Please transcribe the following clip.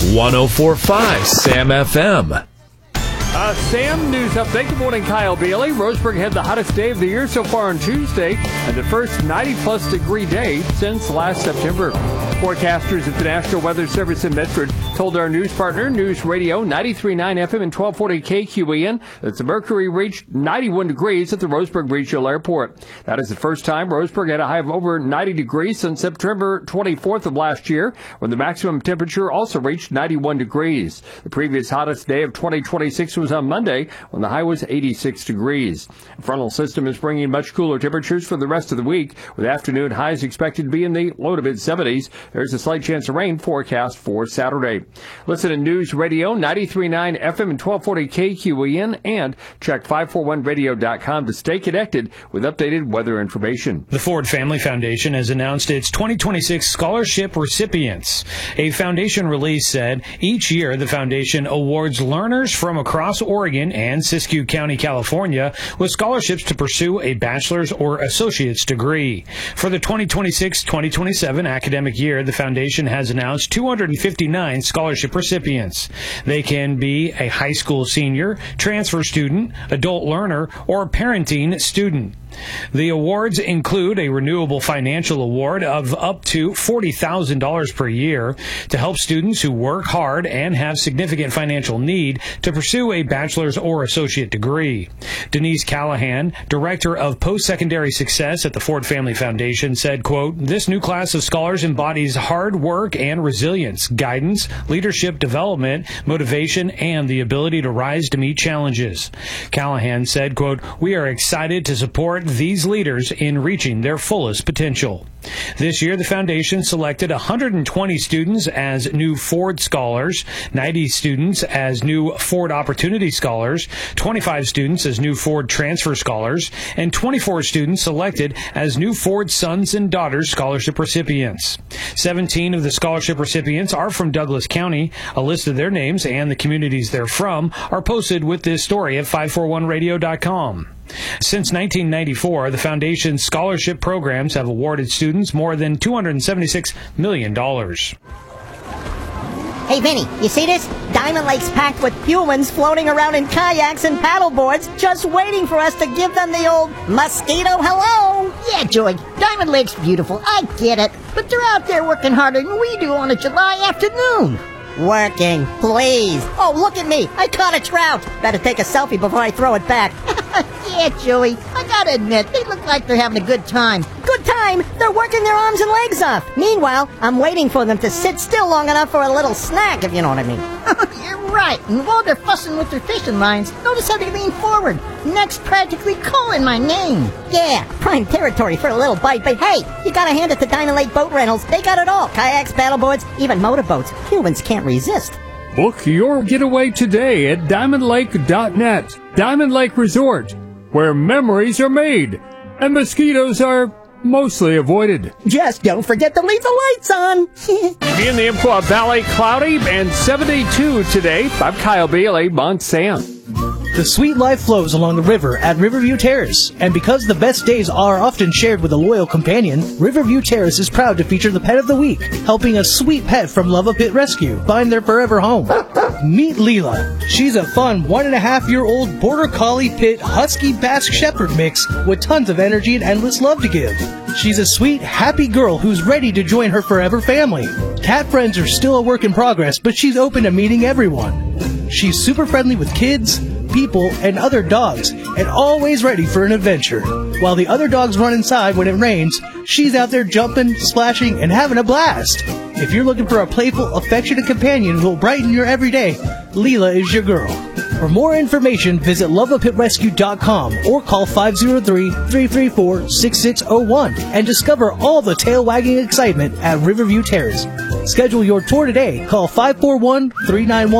104.5 Sam FM. Sam, news update. Good morning, Kyle Bailey. Roseburg had the hottest day of the year so far on Tuesday and the first 90-plus degree day since last September. Forecasters at the National Weather Service in Medford told our news partner, News Radio 93.9 FM and 1240 KQEN, that the mercury reached 91 degrees at the Roseburg Regional Airport. That is the first time Roseburg had a high of over 90 degrees since September 24th of last year, when the maximum temperature also reached 91 degrees. The previous hottest day of 2026 was on Monday, when the high was 86 degrees. A frontal system is bringing much cooler temperatures for the rest of the week, with afternoon highs expected to be in the low to mid-70s. There's a slight chance of rain forecast for Saturday. Listen to News Radio 93.9 FM and 1240 KQEN, and check 541radio.com to stay connected with updated weather information. The Ford Family Foundation has announced its 2026 scholarship recipients. A foundation release said each year the foundation awards learners from across Oregon and Siskiyou County, California, with scholarships to pursue a bachelor's or associate's degree. For the 2026-2027 academic year, the foundation has announced 259 scholarship recipients. They can be a high school senior, transfer student, adult learner, or parenting student. The awards include a renewable financial award of up to $40,000 per year to help students who work hard and have significant financial need to pursue a bachelor's or associate degree. Denise Callahan, Director of Post-Secondary Success at the Ford Family Foundation, said, quote, "This new class of scholars embodies hard work and resilience, guidance, leadership development, motivation, and the ability to rise to meet challenges." Callahan said, quote, "We are excited to support these leaders in reaching their fullest potential." This year, the foundation selected 120 students as new Ford Scholars, 90 students as new Ford Opportunity Scholars, 25 students as new Ford Transfer Scholars, and 24 students selected as new Ford Sons and Daughters Scholarship recipients. 17 of the scholarship recipients are from Douglas County. A list of their names and the communities they're from are posted with this story at 541radio.com. Since 1994, the Foundation's scholarship programs have awarded students more than $276 million. Hey, Vinny, you see this? Diamond Lake's packed with humans floating around in kayaks and paddleboards, just waiting for us to give them the old mosquito hello. Yeah, Joey, Diamond Lake's beautiful, I get it, but they're out there working harder than we do on a July afternoon. Working, please. Oh, look at me. I caught a trout. Better take a selfie before I throw it back. Yeah, Joey, I gotta admit, they look like they're having a good time. Good time? They're working their arms and legs off. Meanwhile, I'm waiting for them to sit still long enough for a little snack, if you know what I mean. You're right, and while they're fussing with their fishing lines, notice how they lean forward. Neck's practically calling my name. Yeah, prime territory for a little bite, but hey, you gotta hand it to Diamond Lake Boat Rentals. They got it all. Kayaks, paddleboards, even motorboats. Humans can't resist. Book your getaway today at diamondlake.net. Diamond Lake Resort, where memories are made and mosquitoes are mostly avoided. Just don't forget to leave the lights on. In the Umpqua Valley, cloudy and 72 today. I'm Kyle Bailey, Mont Sam. The sweet life flows along the river at Riverview Terrace, and because the best days are often shared with a loyal companion, Riverview Terrace is proud to feature the Pet of the Week, helping a sweet pet from Love a Pit Rescue find their forever home. Meet Leela. She's a fun 1.5-year-old Border Collie Pit Husky Basque Shepherd mix with tons of energy and endless love to give. She's a sweet, happy girl who's ready to join her forever family. Cat friends are still a work in progress, but she's open to meeting everyone. She's super friendly with kids, people, and other dogs, and always ready for an adventure. While the other dogs run inside when it rains, she's out there jumping, splashing, and having a blast. If you're looking for a playful, affectionate companion who will brighten your everyday, Leela is your girl. For more information, visit loveapitrescue.com or call 503-334-6601 and discover all the tail-wagging excitement at Riverview Terrace. Schedule your tour today. Call 541-391